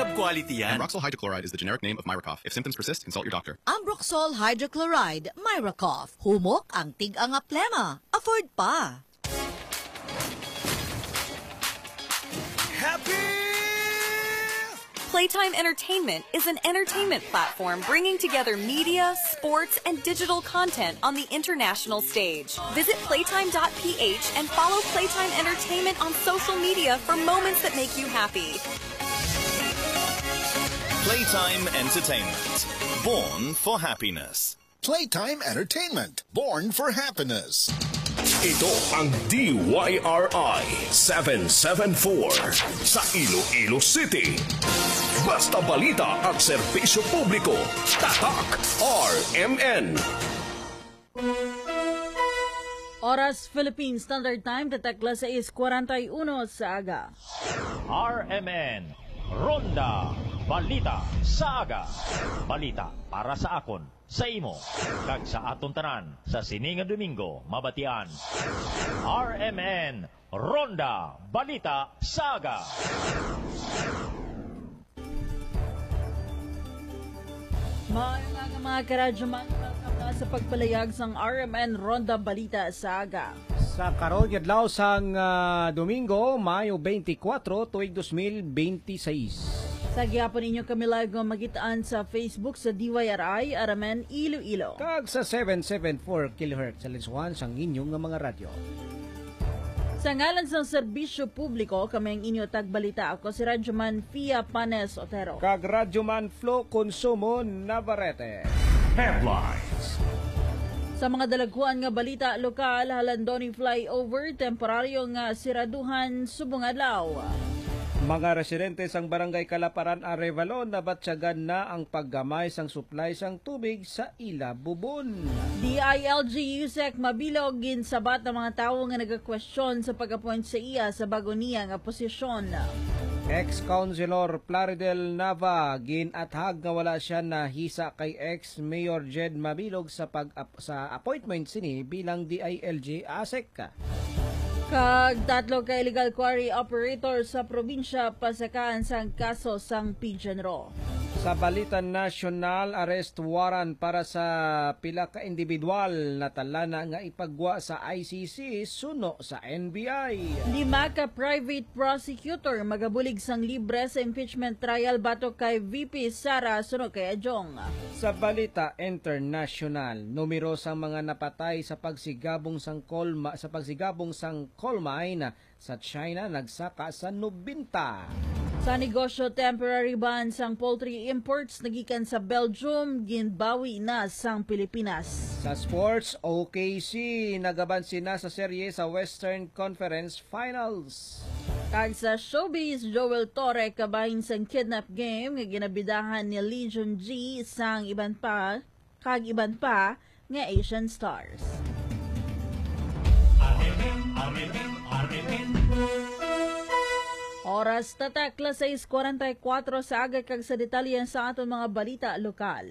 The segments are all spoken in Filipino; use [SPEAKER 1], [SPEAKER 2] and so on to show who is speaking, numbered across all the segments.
[SPEAKER 1] Lab quality yan.
[SPEAKER 2] Ambroxol hydrochloride is the generic name of Myracough. If symptoms persist, consult your doctor.
[SPEAKER 3] Ambroxol hydrochloride, Myracough. Humok ang tig-anga plema. Afford pa.
[SPEAKER 4] Playtime Entertainment is an entertainment platform bringing together media, sports, and digital content on the international stage. Visit playtime.ph and follow Playtime Entertainment on social media for moments that make you happy.
[SPEAKER 5] Playtime Entertainment. Born for happiness.
[SPEAKER 6] Playtime Entertainment. Born for happiness.
[SPEAKER 7] Ito ang DYRI 774 sa Iloilo City. Basta balita at serbisyo publiko. Tatak RMN.
[SPEAKER 8] Oras Philippine Standard Time, tatakla 6:41 sa aga.
[SPEAKER 9] RMN Ronda Balita sa aga. Balita para sa akon, sa imo, kag sa aton tanan sa sininga Domingo, mabatian. RMN Ronda Balita sa aga.
[SPEAKER 8] Mga karadyaman, sa pagpalayag sang RMN Ronda Balita sa aga.
[SPEAKER 10] Sa karon adlaw sang Domingo, Mayo 24, tuig 2026.
[SPEAKER 8] Sa gyapon ninyo kami live nga magitaan sa Facebook sa DYRI RMN Iloilo.
[SPEAKER 10] Kag sa 774 kHz sa Liswan sang inyong nga mga radyo.
[SPEAKER 8] Sa ngalan sa serbisyo publiko, kami ang inyo tagbalita. Ako si Radyoman Fia Panes Otero.
[SPEAKER 10] Kag Radyoman Flo Consumo Navarrete.
[SPEAKER 7] Headlines.
[SPEAKER 8] Sa mga dalaguan nga balita lokal, halandoni flyover, temporaryo nga siraduhan subong adlaw.
[SPEAKER 10] Mga residente sang Barangay Kalaparan, Arevalo, nabatsyagan na ang paggamay sang supply sang tubig sa Ila Bubon.
[SPEAKER 8] DILG USEC mabilog ginsabat ng mga tawo nga nagakwestiyon sa pag-appoint sa iya sa bago niya nga posisyon.
[SPEAKER 10] Ex-Councilor Plaridel Nava ginathag nga wala siya nahisa kay ex-Mayor Jed Mabilog sa appointment sini bilang DILG ASEC.
[SPEAKER 8] Kag tatlo ka illegal quarry operator sa probinsya pasakaan sang kaso sang Pigeon Row.
[SPEAKER 10] Sa balitan national, arrest warrant para sa pila ka individual na talana nga ipagwa sa ICC suno sa NBI.
[SPEAKER 8] 5 ka private prosecutor magabulig sang libre sa impeachment trial batok kay VP Sara suno kay Adjong.
[SPEAKER 10] Sa balita international, numero sang mga napatay sa pagsigabong sang coal mine sa China nagsaka sa 90.
[SPEAKER 8] Sa negosyo, temporary ban sang poultry imports nagikan sa Belgium, ginbawi na sang Pilipinas.
[SPEAKER 10] Sa sports, OKC nagabansi na sa serye sa Western Conference Finals.
[SPEAKER 8] Kag sa showbiz, Joel Torre kabahin sang kidnap game nga ginabidahan ni Legion G sang iban pa nga Asian Stars. Oras tatakla 6:44 sa aga kag sa detalye sa aton mga balita lokal.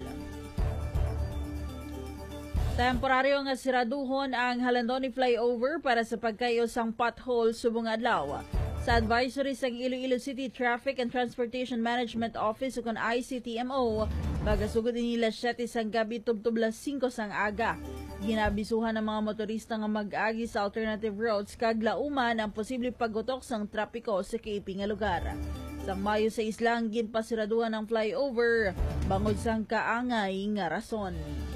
[SPEAKER 8] Temporaryo nga siraduhon ang Halandoni flyover para sa pagkayo sang pothole subong adlaw. Sa advisory sang Iloilo City Traffic and Transportation Management Office ug ICTMO, magasugod nila 7 sang gabi tubtubla 5 sang aga. Ginabisuhan ng mga motorista nga mag-agi sa alternative roads kag lauman ang posibleng paggutok sang trapiko sa kaiping nga lugar. Sang Mayo sa islang ginpasiraduhan ng flyover bangod sang kaangay nga rason.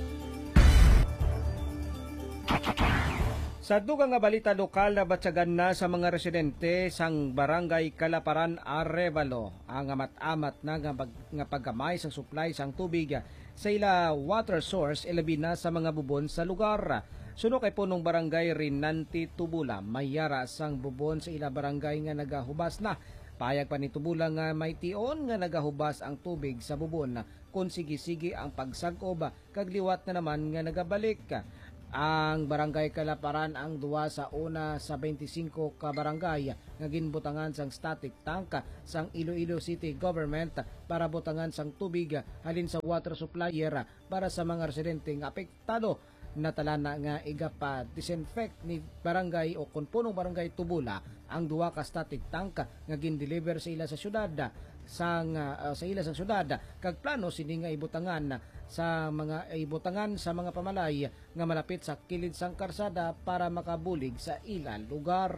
[SPEAKER 10] Sa dugang nga balita lokal, nabatsagan na sa mga residente sang Barangay Kalaparan, Arevalo ang amat-amat na nga paggamay sang supply sang tubig sa ila water source ilabi na sa mga bubon sa lugar. Suno kay punong barangay Rinanti Tubula, mayara sang bubon sa ila barangay nga nagahubas na. Payag pa ni Tubula nga may tion nga nagahubas ang tubig sa bubon kung sige-sige ang pagsagob kag liwat na naman nga nagabalik. Ang Barangay Kalaparan ang duwa sa una sa 25 ka barangay nga ginbutangan sang static tank sang Iloilo City Government para butangan sang tubig halin sa water supplier para sa mga residente nga apektado natala na nga igapa disinfect ni barangay o kun punong barangay Tubula ang duha ka static tank nga gin-deliver sa ila sa syudad sa ila sa syudad kag plano sini nga ibutangan sa mga pamalay nga malapit sa kilid sang karsada para makabulig sa ilang lugar.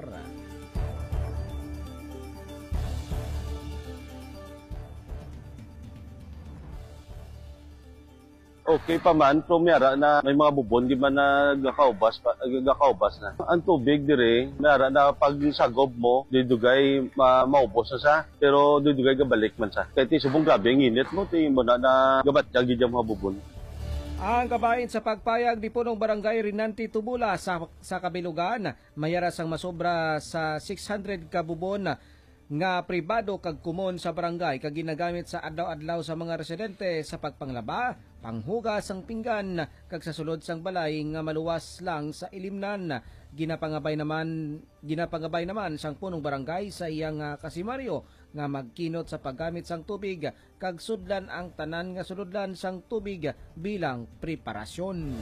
[SPEAKER 1] Okay pa man, kung mayara na may mga bubon, di man na gakaubas na. Ang tubig dire, mayara na pag sagob mo, didugay maubos na sa, pero didugay gabalik man sa. Kaya subong grabe ang init mo, tingin mo na gabat yung mga bubon.
[SPEAKER 10] Ang kabahin sa pagpayag ni punong barangay Rinanti Tubula sa kabilugan, mayara sang masobra sa 600 ka bubon nga pribado kag kumon sa barangay kag ginagamit sa adlaw-adlaw sa mga residente sa pagpanglaba, panghugas sang pinggan kag sa sulod sang balay nga maluwas lang sa ilimnan. Ginapangabay naman sang punong barangay sa iyang kasimaryo nga magkinot sa paggamit sang tubig kag sudlan ang tanan nga sulodlan sang tubig bilang preparasyon.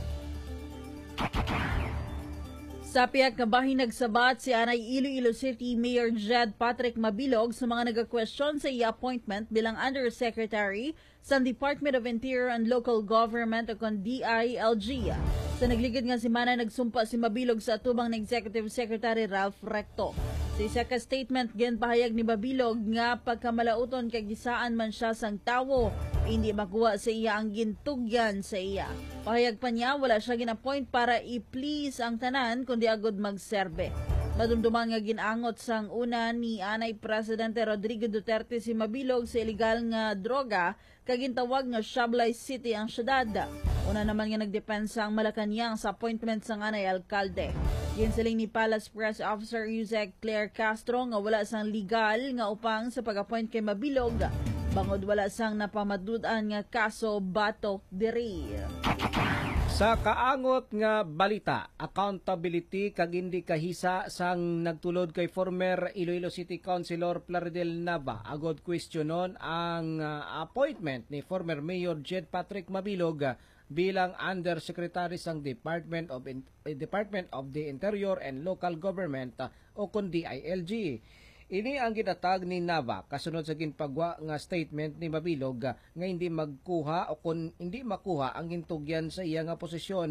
[SPEAKER 8] Sa piyak na bahin nagsabat si Anay Iloilo City Mayor Jed Patrick Mabilog sa mga nag-question sa i-appointment bilang Undersecretary sa Department of Interior and Local Government o DILG. Sa nagligid nga si Mana nagsumpa si Mabilog sa atubang ng Executive Secretary Ralph Recto. Sa isa ka statement ginpahayag ni Mabilog nga pagkamalauton kay gisaan man siya sang tawo, hindi makuha sa iya ang gintugyan sa iya. Pahayag pa niya wala siya gin-appoint para i-please ang tanan kundi agud magserbe. Madumduman nga ginangot sang una ni Anay Presidente Rodrigo Duterte si Mabilog sa illegal nga droga kag gintawag nga Shablay City ang syudad. Una naman nga nagdepensa ang Malacanang sa appointment sang Anay Alkalde. Ginsiling ni Palace Press Officer Yusek Claire Castro nga wala sang legal nga upang sa pag-appoint kay Mabilog. Bangod wala sang napamadudan nga kaso batok diri.
[SPEAKER 10] Sa kaangot nga balita, accountability kag hindi kahisa sang nagtulod kay former Iloilo City Councilor Plaridel Nava agod questionon ang appointment ni former Mayor Jed Patrick Mabilog bilang Undersecretary sang Department of the Interior and Local Government o kun DILG. Ini ang ginatag ni Nava kasunod sa ginpagwa nga statement ni Mabilog nga hindi magkuha o kung hindi makuha ang gintugyan sa iya nga posisyon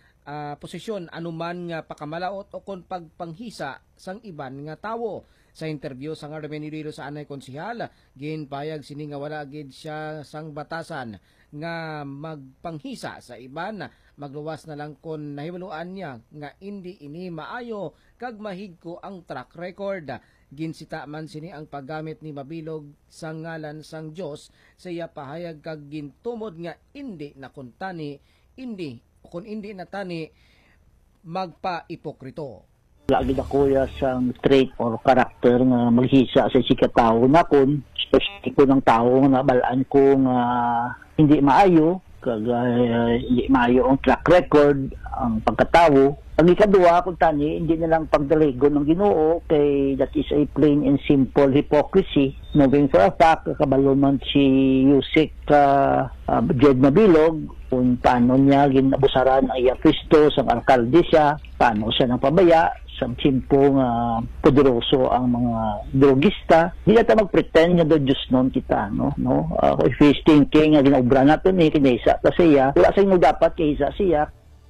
[SPEAKER 10] anuman nga pakamalaot o kung pagpanghisa sang iban nga tawo. Sa interview sa Armen Iloilo sa Anay Konsihal, ginpayag sini nga wala gid siya sang batasan nga magpanghisa sa iban, magluwas na lang kon nahibaluan niya nga hindi ini maayo kag mahigko ang track record. Ginsita man sini ang paggamit ni Mabilog sa ngalan sang Dios sa iya pahayag kag gintumod nga hindi nakuntani hindi natani magpa-ipokrito.
[SPEAKER 11] Lagi na kuya sang trait or character nga maghisa sa sikataw na kun especially ko ng tao nga balaan ko nga hindi maayo kag hindi maayo ang track record ang pagkatawo. Ang ikaduha kung tani, hindi na lang pagdaligon ng Ginoo kay that is a plain and simple hypocrisy. Knowing for a fact, kabalo man si Yusek Jed Mabilog kung paano niya ginabusaran ang iya Kristo sang alkalde siya, paano siya nang pabaya, sa simpong poderoso ang mga drogista. Hindi natin mag-pretend nga do Diyos noon kita, no? If he's thinking nga ginaubra natin kinesa ta siya, wala sa inyo dapat kaysa siya.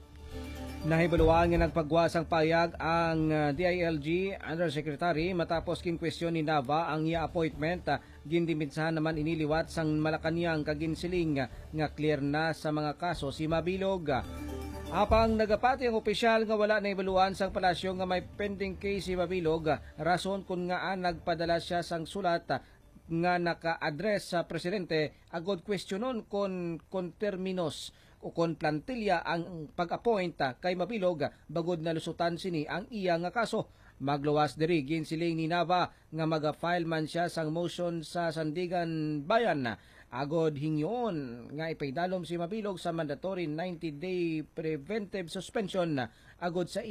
[SPEAKER 10] Nahibaluan nga nagpagwasang payag ang DILG Undersecretary matapos king question ni Nava ang iya appointment. Gindiminsahan naman iniliwat sang Malacanang kaginsiling nga clear na sa mga kaso si Mabilog. Apang nagapati ang opisyal nga wala na ibaluan sang palasyo nga may pending case si Mabilog, rason kung nga nagpadala siya sang sulat nga naka-address sa presidente agod questionon kon terminos o kon plantilya ang pag-appoint kay Mabilog bagod na lusutan sini ang iya nga kaso. Magluwas diri ginsiling ni Nava nga maga-file man siya sang motion sa Sandigan Bayan agod hingyon nga ipaydalom si Mabilog sa mandatory 90-day preventive suspension agod sa iya graft o kon bangod sa iya graft case.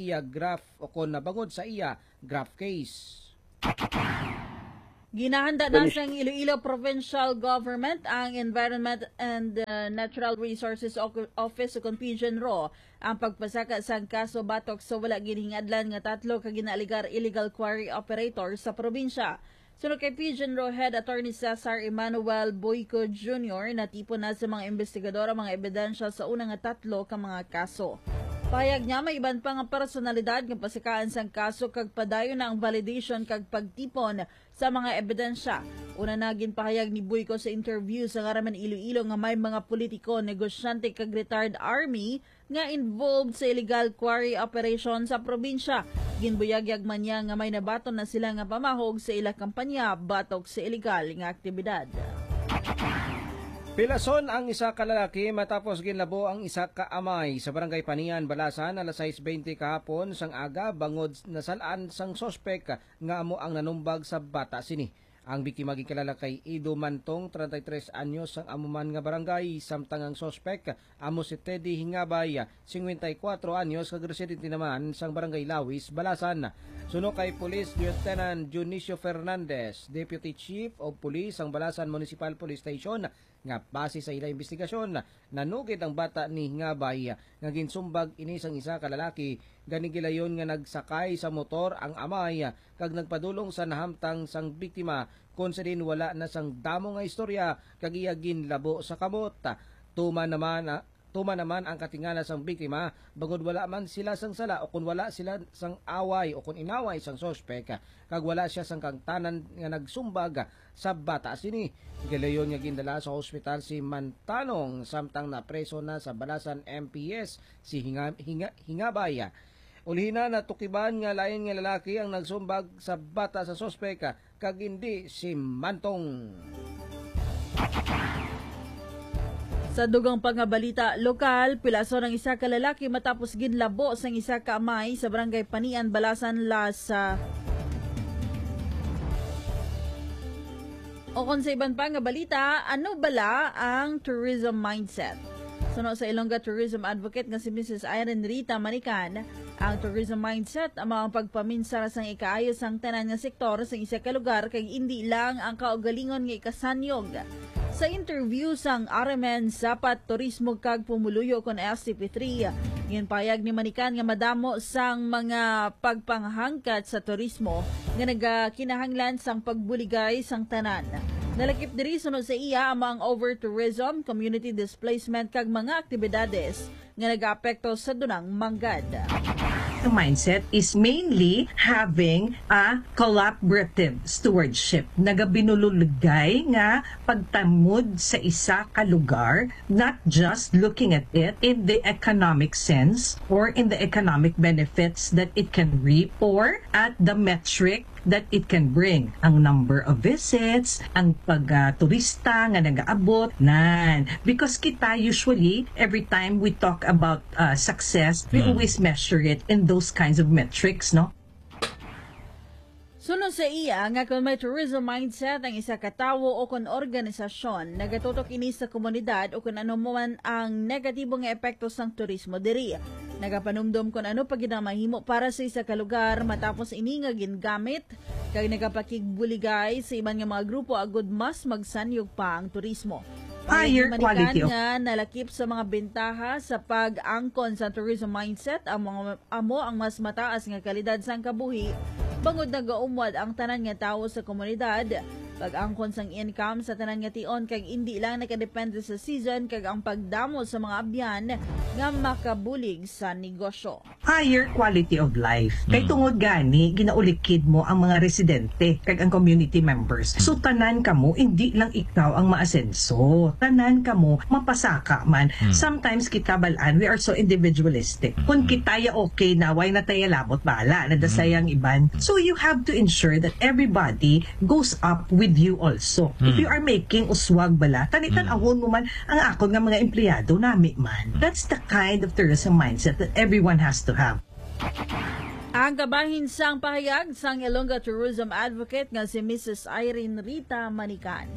[SPEAKER 8] Ginahanda na sa Iloilo Provincial Government ang Environment and Natural Resources Office o Pigeon Raw ang pagpasaka sa kaso batok sa wala ginhingadlan nga 3 ka ginaaligar illegal quarry operator sa probinsya. Sunod kay Pigeon Raw Head Attorney Cesar Emmanuel Boyco Jr. natipon na sa mga investigador ang mga ebidensya sa unang 3 ka mga kaso. Pahayag niya may iban pa nga personalidad nga pasikaan sang kaso kag padayon na ang validation kag pagtipon sa mga ebidensya. Una na ginpahayag ni Boyco sa interview sa Ngaraman Iloilo nga may mga politiko, negosyante kag retired army nga involved sa illegal quarry operation sa probinsya. Ginbuyagyag man niya nga may nabaton na sila nga pamahog sa ilang kampanya batok sa illegal nga aktibidad.
[SPEAKER 10] Pilason ang isa ka lalaki matapos ginlabo ang isa ka amay sa barangay Panian, Balasan, alas 6:20 kahapon sang aga bangod nasalaan sang sospek nga amo ang nanumbag sa bata sini. Ang biktima gikilala kay Ido Mantong, 33 anyos ang amuman nga barangay, samtang ang sospek amo si Teddy Hingabay, 54 anyos kag residente naman sang barangay Lawis, Balasan. Suno kay Police Lieutenant Junicio Fernandez, Deputy Chief of Police ang Balasan Municipal Police Station, nga base sa ilang investigasyon nanugid ang bata ni Hingabay nga ginsumbag ini sang isa ka lalaki ganigilayon nga nagsakay sa motor ang amay kag nagpadulong sa nahamtang sang biktima kun sa din wala na sang damo nga istorya kag iya ginlabo sa kamot. Tuma naman ang katingala sang biktima bangod wala man sila sang sala o kun wala sila sang away o kun inaway sang sospek kag wala siya sang kangtanan nga nagsumbag sa bata sini. Gilayon nga gindala sa hospital si Mantanong samtang na preso na sa Balasan MPS si Hingabay. Ulhina na tukiban nga lain nga lalaki ang nagsumbag sa bata sa sospek kag hindi si Mantong.
[SPEAKER 8] Sa dugang pangabalita lokal, pilaso ng isa ka lalaki matapos ginlabo sa isa ka amay sa barangay Panian, Balasan, Lasa. O kung sa ibang pangabalita, ano bala ang tourism mindset? Suno sa Ilongga Tourism Advocate nga si Mrs. Irene Rita Manican, ang tourism mindset ang mga pagpaminsara sang ikaayos ang tanan nga sektor sa isa ka lugar kay hindi lang ang kaugalingon nga ikasanyog. Sa interview sang RMN Sapat Turismo kag Pumuluyo kon SCP3, ginpayag ni Manican nga madamo sang mga pagpanghangkat sa turismo nga nagakinahanglan sang pagbuligay sang tanan. Nalakip diri sunod sa iya amang over-tourism, community displacement kag mga aktibidades nga nag-aapekto sa dunang manggad.
[SPEAKER 12] The mindset is mainly having a collaborative stewardship. Nagabinululugay nga pagtamod sa isa ka lugar, not just looking at it in the economic sense or in the economic benefits that it can reap or at the metric that it can bring. Ang number of visits, ang pag-turista nga nag-aabot, nan. Because kita usually, every time we talk about success, we always measure it in those kinds of metrics, no?
[SPEAKER 8] Sunod sa iya, nga kung may tourism mindset ang isa ka tawo o kung organisasyon, nagatutok ini sa komunidad o kung ano man ang negatibong epekto sang turismo diri. Nagapanumdum kung ano pag ginamahimo para sa isa ka lugar matapos ini nga gingamit, kag nagapakigbuligay sa iban nga mga grupo agud mas magsanyog pa ang turismo.
[SPEAKER 12] Higher quality of
[SPEAKER 8] nga nalakip sa mga bentaha sa pag-angkon sa tourism mindset amo ang mas mataas nga kalidad sang kabuhi bangod nagaumwad ang tanan nga tawo sa komunidad, pag-angkon sang income sa tanan nga tion kag hindi lang nakadepende sa season kag ang pagdamo sa mga abyan nga makabulig sa negosyo.
[SPEAKER 12] Higher quality of life. Kay tungod gani ginaulikid mo ang mga residente kag ang community members. So tanan kamo hindi lang ikaw ang maasenso. Tanan kamo mapasaka man. Sometimes kita balaan we are so individualistic. Kung kitaya okay na why na tayo labot bala na dasayang iban. So you have to ensure that everybody goes up with you also. If you are making uswag bala, tanitan ahon mo man ang akon nga mga empleyado nami man. That's the kind of tourism mindset that everyone has to have.
[SPEAKER 8] Ang kabahin sang pahayag sang Ilongga Tourism Advocate nga si Mrs. Irene Rita Manican.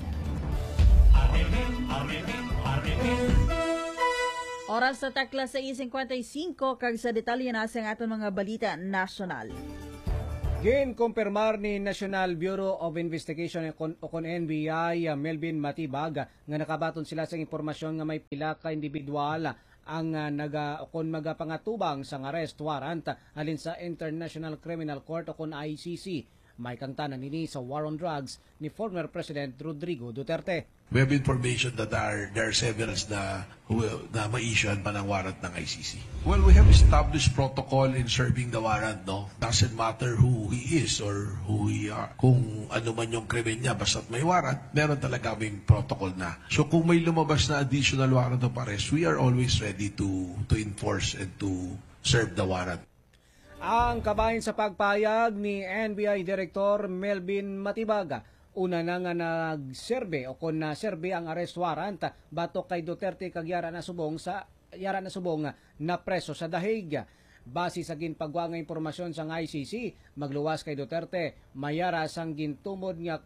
[SPEAKER 8] Oras sa takla sa 6:55 kag sa detalye na sa aton mga balita nasyonal.
[SPEAKER 10] Ginkumpirmar ni National Bureau of Investigation o kon NBI Melvin Matibag nga nakabaton sila sa impormasyon nga may pila ka individual ang magapangatubang sa arrest warrant halin sa International Criminal Court o kon ICC. May kangtanan nini sa war on drugs ni former President Rodrigo Duterte.
[SPEAKER 13] We have information that there are several na ma-issuean pa ng warrant ng ICC. Well, we have established protocol in serving the warrant, no? Doesn't matter who he is or who we are. Kung ano man yung krimen niya, basta't may warrant, meron talaga kaming protocol na. So kung may lumabas na additional warrant of arrest, we are always ready to enforce and to serve the warrant.
[SPEAKER 10] Ang kabahin sa pagpayag ni NBI Director Melvin Matibag, una na nga nagserbe o kung naserbe ang arrest warrant batok kay Duterte kag yara na subong na preso sa Dahig. Base sa ginpagwa nga impormasyon sa ICC, magluwas kay Duterte mayara sang gintumod nga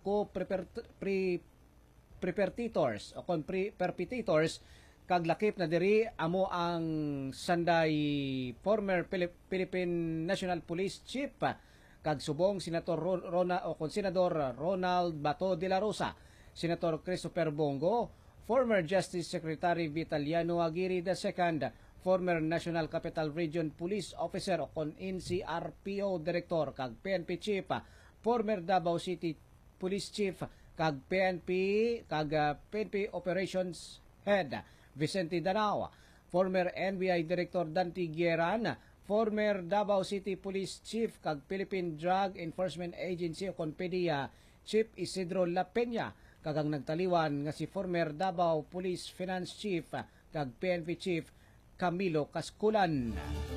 [SPEAKER 10] perpetrators o kon perpetrators kag lakip na diri amo ang sanday former Philippine National Police Chief kag subong Senador Ronald Bato de la Rosa, Senator Christopher Bongo, former Justice Secretary Vitaliano Aguirre II, former National Capital Region Police Officer o kon NCRPO Director kag PNP Chief, former Davao City Police Chief kag PNP Operations Head Vicente Danao, former NBI Director Dante Gueran, former Davao City Police Chief kag Philippine Drug Enforcement Agency o PDEA Chief Isidro La Peña, kag ang nagtaliwan nga si former Davao Police Finance Chief kag PNP Chief Camilo Casculan.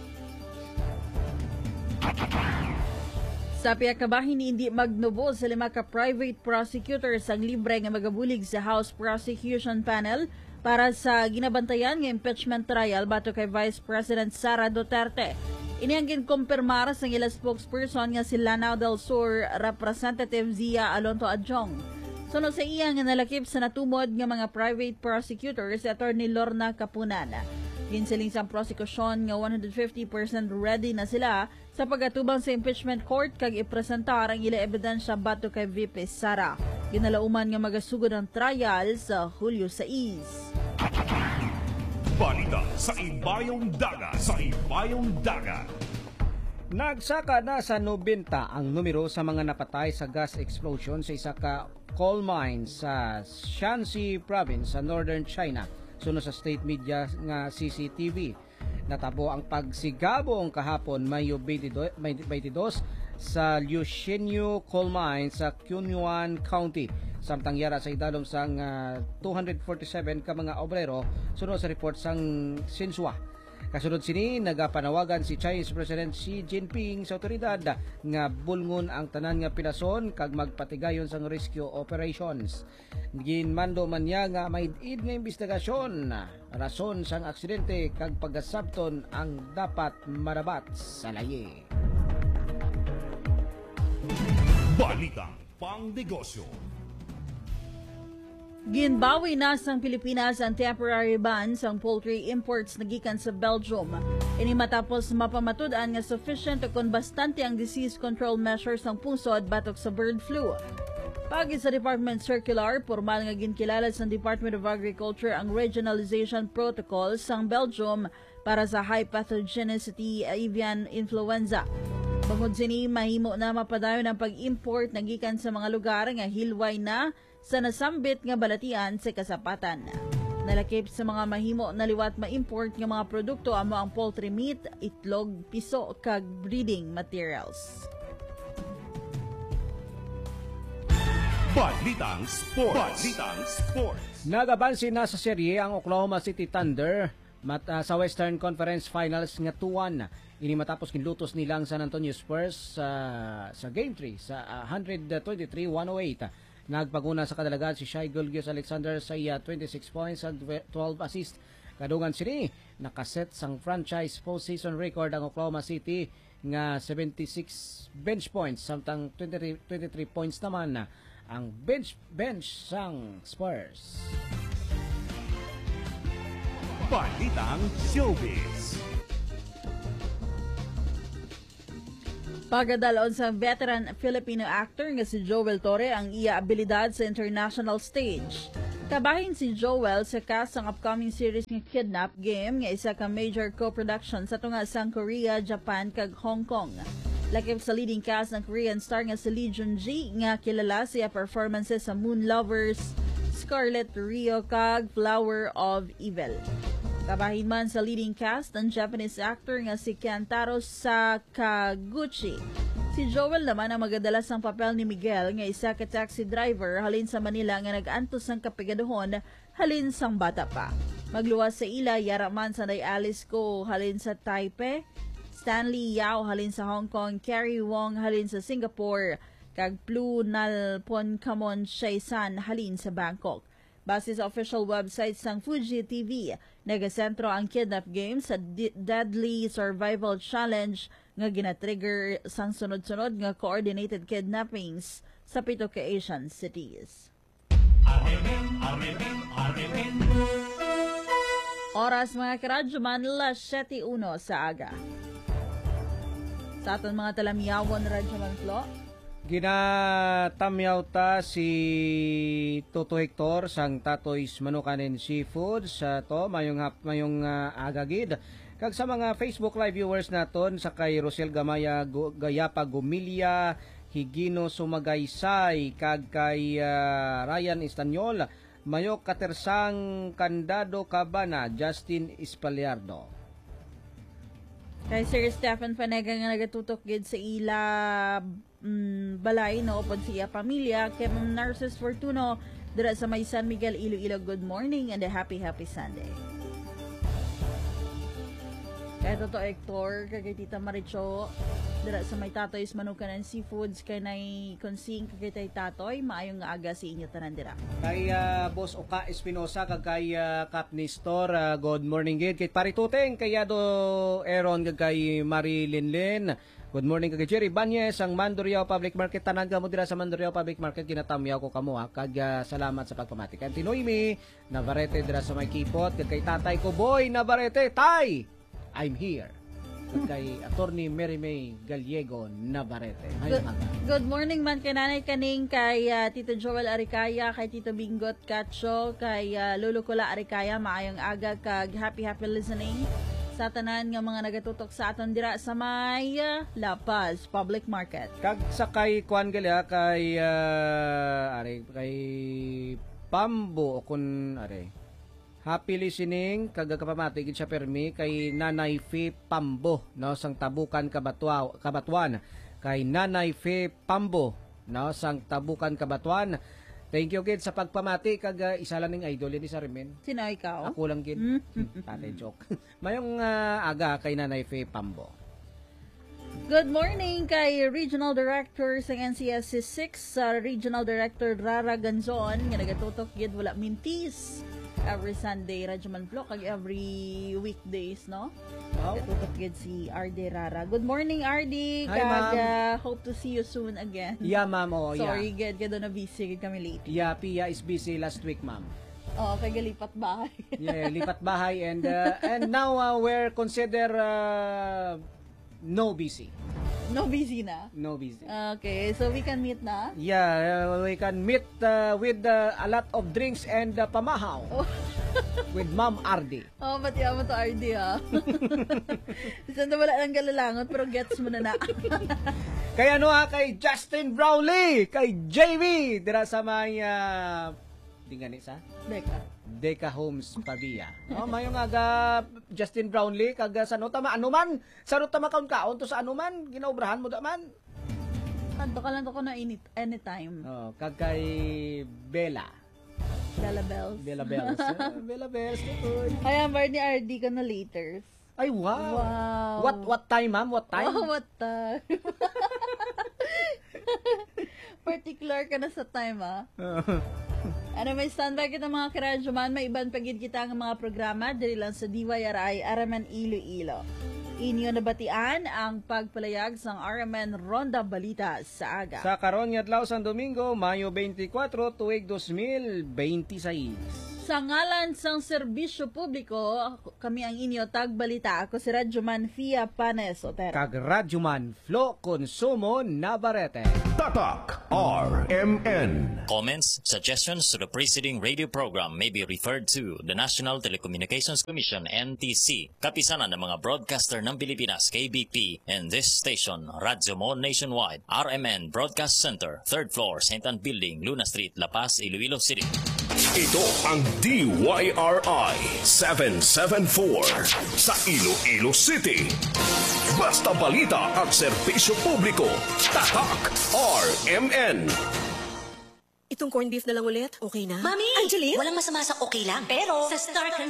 [SPEAKER 8] Sa piyakabahin ni hindi magnubo sa 5 ka private prosecutors ang libre nga magabulig sa House Prosecution Panel para sa ginabantayan ng impeachment trial bato kay Vice President Sara Duterte. Ini ang ginkumpirmar sa ila spokesperson nga si Lanao del Sur Representative Zia Alonto Adjong. Sunod sa iya nga nalakip sa natumod nga mga private prosecutors si Attorney Lorna Capunan. Ginsiling sa prosekusyon nga 150% ready na sila sa pagатubang sa impeachment court kag ipresentar ang ila ebidensya bato kay VP Sara. Ginalauman nga magasugod ang trial sa Hulyo 6.
[SPEAKER 7] Balita sa Ibayong Dagat.
[SPEAKER 10] Nagsaka na sa 90 ang numero sa mga napatay sa gas explosion sa isa ka coal mine sa Shanxi Province sa Northern China. Sunod sa state media nga CCTV. Natabo ang pagsigabong kahapon Mayo 22 sa Liusheniu Coal Mine sa Cunyuan County. Samtang yara sa idalom sang 247 ka mga obrero sunod sa report sang Xinhua. Kasunod sini nagapanawagan si Chinese President Xi Jinping sa otoridad nga bulngon ang tanan nga pilason kag magpatigayon sang rescue operations. Ginmando man niya nga maid-id nga investigasyon rason sang aksidente kag pagasabton ang dapat marabat sa layi.
[SPEAKER 7] Balita pang negosyo.
[SPEAKER 8] Ginbawi na sang Pilipinas ang temporary ban sang poultry imports nagikan sa Belgium. Ini matapos mapamatud-an nga sufficient o kon bastante ang disease control measures sang pusod batok sa bird flu. Pagi sa Department Circular, formal nga ginkilala sa Department of Agriculture ang regionalization protocol sang Belgium para sa high pathogenicity avian influenza. Bangod sini, mahimo na mapadayon ang pag-import nagikan sa mga lugar nga hilway na sa nasambit nga balatian sa kasapatan. Nalakip sa mga mahimo na liwat ma-import nga mga produkto amo ang poultry meat, itlog, piso kag breeding materials.
[SPEAKER 7] Balitang Sports.
[SPEAKER 10] Nagabansin na sa serye ang Oklahoma City Thunder sa Western Conference Finals nga 2-1. Ini matapos kinlutos nilang San Antonio Spurs sa Game 3 sa 123-108. Nagpaguna sa kadalagan si Shai Gilgeous-Alexander sa 26 points at 12 assists. Kadungan sini nakaset sang franchise postseason record ang Oklahoma City nga 76 bench points samtang 23 points naman ang bench sang Spurs.
[SPEAKER 7] Balitang Showbiz.
[SPEAKER 8] Pagadalon sa veteran Filipino actor nga si Joel Torre ang iya abilidad sa international stage. Kabahin si Joel sa cast ng upcoming series nga Kidnap Game nga isa ka major co-production sa tunga sang Korea, Japan kag Hong Kong. Lakip sa leading cast ng Korean star nga si Lee Jun-ji nga kilala siya performances sa Moon Lovers, Scarlet Rio kag Flower of Evil. Kabahin man sa leading cast ang Japanese actor nga si Kentaro Sakaguchi. Si Joel naman ang magadalas ng papel ni Miguel nga isa ka taxi driver halin sa Manila nga nag-antos ng kapigaduhon halin sang bata pa. Magluwas sa ila Yaraman Sanday Alice Ko halin sa Taipei, Stanley Yao halin sa Hong Kong, Carrie Wong halin sa Singapore, kag Plu Nalponkamon Shaisan halin sa Bangkok. Base sa official website sang Fuji TV, nagasentro ang Kidnap Game sa Deadly Survival Challenge nga gina-trigger sang sunod-sunod nga coordinated kidnappings sa 7 ka Asian cities. Oras mga karadyo man, 7:01 sa aga. Sa aton mga talamiyawon, Radyo Manflo,
[SPEAKER 10] ginatamyaw ta si Toto Hector sang Tatoy's Manukanin Seafood sa to mayong agagid. Kag sa mga Facebook Live viewers naton sa kay Rosel Gayapa Gumilya, Higino Sumagaysay, kag kay Ryan Estanyol, Mayo Katersang Candado Cabana, Justin Espaliardo.
[SPEAKER 8] Kay Sir Stephen Panega nga nagatutok gid sa ila balay no upod siya pamilya, kay Narcis Fortuno dira sa may San Miguel, Iloilo. Good morning and a happy Sunday. Kaya Toto Hector, kay Tita Maricho, dira sa may Tatoy's Manukanan Seafoods, kay nay konsing kay tay Tatoy, maayong nga aga si inyo tanan dira.
[SPEAKER 10] Kay Boss Oka Espinosa, kag kay Cap Nestor, good morning gid. Kay Parituteng, kay Yado Aaron, kag kay Marie Linlin. Good morning kay Jerry Banyes, ang Mandurriao Public Market. Tanan ka mo dira sa Mandurriao Public Market, ginatamyaw ko kamo ha. Kag salamat sa pagpamati. Kay Tinoymi Navarrete dira sa may Kipot, kag kay tatay ko Boy Navarrete, Tay! I'm here. Kay Attorney Mary May Gallego Navarrete.
[SPEAKER 8] Good morning man kay Nanay Kaning, kay Tito Joel Aricaya, kay Tito Bingot Cacho, kay Lolo Kula Aricaya, maayong aga kag happy listening sa tanan nga mga nagatutok sa aton dira sa may La Paz Public Market.
[SPEAKER 10] Kag sa kay Juan Galia, kay kay Pambo kun happy listening, kagagapamati gid siya permi kay Nanay Fe Pambo no sang Tabukan Kabatuan, kay Nanay Fe Pambo no sang Tabukan Kabatuan. Thank you gid sa pagpamati, kag isa lang ning idol ni sa Rimen.
[SPEAKER 8] Sino ikaw?
[SPEAKER 10] Ako lang gid. Tate joke. Mayong aga kay Nanay Fe Pambo.
[SPEAKER 8] Good morning kay Regional Director sa NCSC 6, Regional Director Rara Ganzon, nga nagatutok gid wala mintis. Every Sunday, Radyo Manflo, kag every weekdays, no? Wow. Tutok gid si RD Rara. Good morning, RD.
[SPEAKER 10] Hi, ma'am.
[SPEAKER 8] Hope to see you soon again.
[SPEAKER 10] Yeah, ma'am.
[SPEAKER 8] Sorry, gid na busy kami lately.
[SPEAKER 10] Yeah, Pia is busy last week, ma'am.
[SPEAKER 8] Kay lipat bahay.
[SPEAKER 10] Yeah, lipat bahay, and now we're consider no busy.
[SPEAKER 8] No busy na?
[SPEAKER 10] No busy.
[SPEAKER 8] Okay, so we can meet na?
[SPEAKER 10] Yeah, we can meet with a lot of drinks and pamahaw. With Ma'am Ardi.
[SPEAKER 8] Pati mo to Ardi ha. Saan na wala lang galalangot pero gets mo na.
[SPEAKER 10] Kaya kay Justin Brownlee, kay JV, dira sa may tingani sa? Deca Homes Pavia. Mayong aga Justin Brownlee, kag sano tama anuman, sano tama kaon to sa anuman, ginaubrahan mo da man.
[SPEAKER 8] Kanto ka lang to ko na anytime.
[SPEAKER 10] Kag kay Bella Bells. Bella Bells.
[SPEAKER 8] Ayan, Barney RD ka na later.
[SPEAKER 10] Ay, wow. What time, ma'am? What time?
[SPEAKER 8] What time? Particular ka na sa time, may standby kita mga karadyoman, may iban pagid kita ng mga programa dili lang sa DYRI Araman Iloilo. Inyo nabatian ang pagpalayag sang Araman Ronda Balita sa aga.
[SPEAKER 10] Sa karon nga adlaw sang Domingo, Mayo 24, tuig 2026.
[SPEAKER 8] Sa ngalan sang serbisyo publiko, kami ang inyo tagbalita. Ako si Radyoman Fia Panes Otero.
[SPEAKER 10] Kag Radyoman Flo Consumo Navarrete.
[SPEAKER 7] Tatak RMN.
[SPEAKER 14] Comments, suggestions to the preceding radio program may be referred to the National Telecommunications Commission, NTC, kapisanan ng mga broadcaster ng Pilipinas, KBP, and this station, Radyo Mo Nationwide, RMN Broadcast Center, 3rd floor, St. Anne Building, Luna Street, La Paz, Iloilo City.
[SPEAKER 7] Ito ang DYRI 774 sa Iloilo City. Basta balita at serbisyo publiko. Tatak RMN.
[SPEAKER 15] Itong corned beef na lang ulit, okay na?
[SPEAKER 16] Mami!
[SPEAKER 15] Angeline?
[SPEAKER 16] Walang masama sa okay lang. Pero, sa Star